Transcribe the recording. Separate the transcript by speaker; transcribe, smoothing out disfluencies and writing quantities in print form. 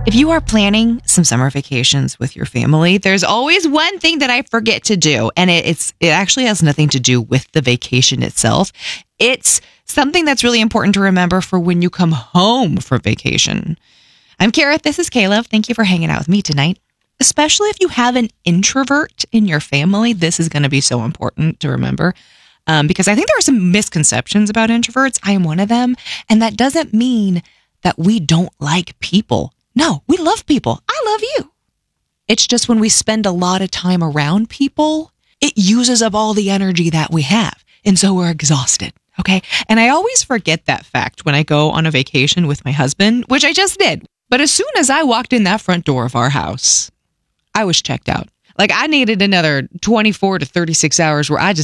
Speaker 1: If you are planning some summer vacations with your family, there's always one thing that I forget to do. And it actually has nothing to do with the vacation itself. It's something that's really important to remember for when you come home from vacation. I'm Kara. This is Caleb. Thank you for hanging out with me tonight. Especially if you have an introvert in your family, this is going to be so important to remember. Because I think there are some misconceptions about introverts. I am one of them. And that doesn't mean that we don't like people. No, we love people. I love you. It's just when we spend a lot of time around people, it uses up all the energy that we have. And so we're exhausted. Okay. And I always forget that fact when I go on a vacation with my husband, which I just did. But as soon as I walked in that front door of our house, I was checked out. Like I needed another 24 to 36 hours where I just